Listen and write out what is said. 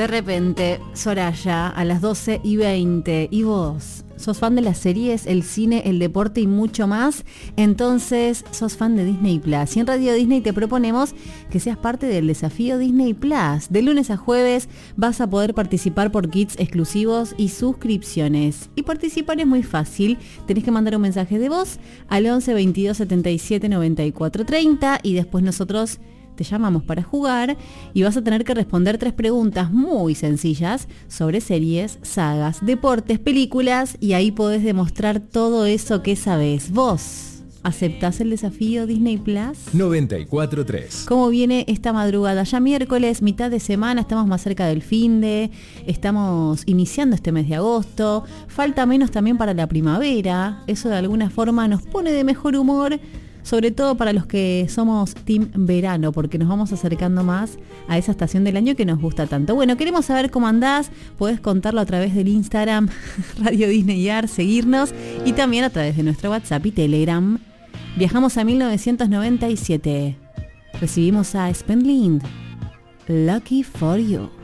De repente, Soraya, a las 12:20. ¿Y vos? ¿Sos fan de las series, el cine, el deporte y mucho más? Entonces, sos fan de Disney Plus. Y en Radio Disney te proponemos que seas parte del desafío Disney Plus. De lunes a jueves vas a poder participar por kits exclusivos y suscripciones. Y participar es muy fácil. Tenés que mandar un mensaje de voz al 11 22 77 94 30 y después nosotros te llamamos para jugar y vas a tener que responder 3 preguntas muy sencillas sobre series, sagas, deportes, películas, y ahí podés demostrar todo eso que sabés. ¿Vos aceptás el desafío Disney Plus? 94.3. ¿Cómo viene esta madrugada? Ya miércoles, mitad de semana, estamos más cerca del finde, estamos iniciando este mes de agosto, falta menos también para la primavera, eso de alguna forma nos pone de mejor humor, sobre todo para los que somos team verano, porque nos vamos acercando más a esa estación del año que nos gusta tanto. Bueno, queremos saber cómo andás, podés contarlo a través del Instagram Radio Disney Ar, seguirnos, y también a través de nuestro WhatsApp y Telegram. Viajamos a 1997. Recibimos a Spendling, Lucky for You.